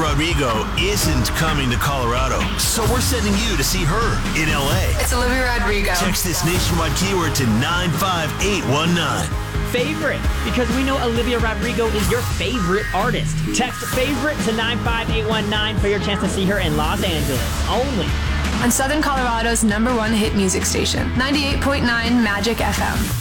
Rodrigo isn't coming to Colorado, so we're sending you to see her in LA. It's Olivia Rodrigo. Text this nationwide keyword to 95819. Favorite, because we know Olivia Rodrigo is your favorite artist. Text favorite to 95819 for your chance to see her in Los Angeles. Only On Southern Colorado's #1 hit music station, 98.9 Magic FM.